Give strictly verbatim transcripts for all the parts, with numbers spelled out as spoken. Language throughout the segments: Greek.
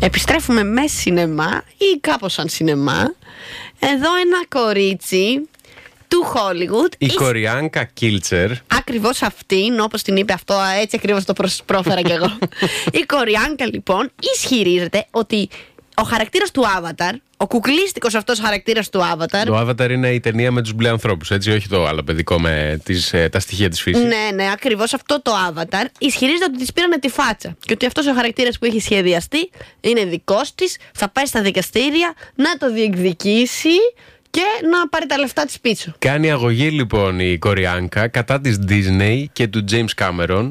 Επιστρέφουμε με σινεμά ή κάπως σαν σινεμά. Εδώ ένα κορίτσι του Hollywood. Η Κοριάνκα Κίλτσερ. Ακριβώς αυτήν, όπως την είπε αυτό, έτσι ακριβώς το πρόφερα κι εγώ. Η Κοριάνκα λοιπόν ισχυρίζεται ότι ο χαρακτήρας του Avatar, ο κουκλίστικος αυτός χαρακτήρας του Avatar. Το Avatar είναι η ταινία με τους μπλε ανθρώπους, έτσι, όχι το άλλο παιδικό με τις, ε, τα στοιχεία της φύσης. Ναι, ναι, ακριβώς αυτό το Avatar ισχυρίζεται ότι της πήρανε τη φάτσα. Και ότι αυτός ο χαρακτήρας που έχει σχεδιαστεί είναι δικός της, θα πάει στα δικαστήρια να το διεκδικήσει και να πάρει τα λεφτά της πίσω. Κάνει αγωγή λοιπόν η Κοριάνκα κατά της Disney και του James Cameron.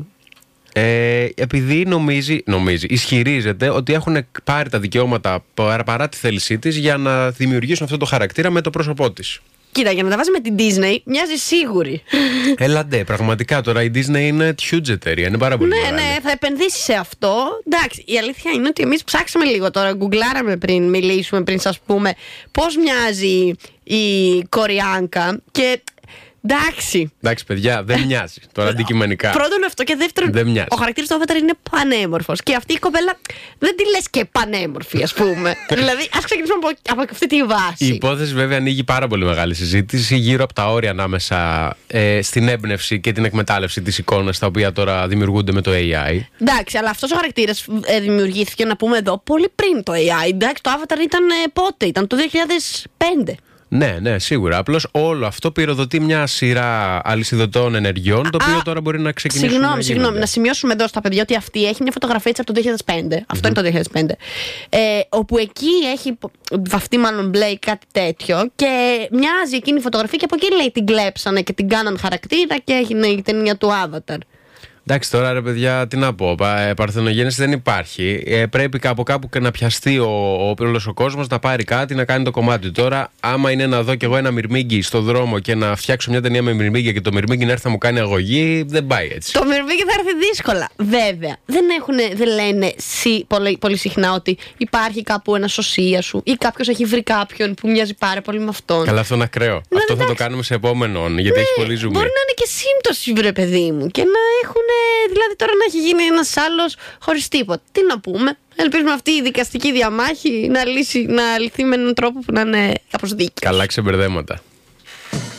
Ε, επειδή νομίζει, νομίζει, ισχυρίζεται ότι έχουν πάρει τα δικαιώματα παρά, παρά τη θέλησή της για να δημιουργήσουν αυτό το χαρακτήρα με το πρόσωπό της. Κοίτα, για να τα βάζει με την Disney, μοιάζει σίγουρη. Έλαντε, πραγματικά τώρα η Disney είναι huge εταιρεία, είναι πάρα πολύ Ναι, μεγάλη. ναι, θα επενδύσει σε αυτό. Εντάξει, η αλήθεια είναι ότι εμείς ψάξαμε λίγο τώρα, γκουγκλάραμε πριν μιλήσουμε, πριν σας πούμε πώς μοιάζει η Κοριάνκα και. Εντάξει. Εντάξει, παιδιά, δεν μοιάζει. Τώρα αντικειμενικά. Πρώτον αυτό και δεύτερον, δεν μοιάζει. Ο χαρακτήρας του Avatar είναι πανέμορφος. Και αυτή η κοπέλα δεν τη λες και πανέμορφη, ας πούμε. Δηλαδή, ας ξεκινήσουμε από, από αυτή τη βάση. Η υπόθεση, βέβαια, ανοίγει πάρα πολύ μεγάλη συζήτηση γύρω από τα όρια ανάμεσα ε, στην έμπνευση και την εκμετάλλευση της εικόνας, τα οποία τώρα δημιουργούνται με το έι άι. Εντάξει, αλλά αυτός ο χαρακτήρας ε, δημιουργήθηκε, να πούμε εδώ, πολύ πριν το έι άι. Εντάξει, το Avatar ήταν ε, πότε, ήταν το δύο χιλιάδες πέντε. Ναι, ναι, σίγουρα. Απλώς όλο αυτό πυροδοτεί μια σειρά αλυσιδωτών ενεργειών, το οποίο Α, τώρα μπορεί να ξεκινήσει. Συγγνώμη, συγγνώμη. Να σημειώσουμε εδώ στα παιδιά ότι αυτή έχει μια φωτογραφία της από το δύο χιλιάδες πέντε. Mm-hmm. Αυτό είναι το δύο χιλιάδες πέντε. Ε, όπου εκεί έχει βαφτεί μάλλον μπλε ή κάτι τέτοιο και μοιάζει εκείνη η φωτογραφία και από εκεί λέει την κλέψανε και την κάναν χαρακτήρα και έγινε η ταινία του Avatar. Εντάξει, τώρα ρε παιδιά, τι να πω. Ε, παρθενογέννηση δεν υπάρχει. Ε, πρέπει κάπου κάπου και να πιαστεί ο, ο, όλος ο κόσμος να πάρει κάτι, να κάνει το κομμάτι. Τώρα, άμα είναι να δω κι εγώ ένα μυρμήγκι στο δρόμο και να φτιάξω μια ταινία με μυρμήγκια και το μυρμήγκι να έρθει να μου κάνει αγωγή, δεν πάει έτσι. Το μυρμήγκι θα έρθει δύσκολα. Βέβαια, δεν, έχουνε, δεν λένε σι, πολύ, πολύ συχνά ότι υπάρχει κάπου ένα σωσία σου ή κάποιος έχει βρει κάποιον που μοιάζει πάρα πολύ με αυτόν. Καλά, αυτό είναι ακραίο. Ναι, αυτό εντάξει. θα το κάνουμε σε επόμενο, γιατί ναι, έχει πολύ ζουμί. Μπορεί να είναι και σύμπτωση, βρε παιδί μου, και να έχουν. Δηλαδή τώρα να έχει γίνει ένας άλλος χωρίς τίποτα. Τι να πούμε. Ελπίζουμε αυτή η δικαστική διαμάχη να, λύσει, να λυθεί με έναν τρόπο που να είναι κάπως δίκαιος. Καλά ξεμπερδέματα.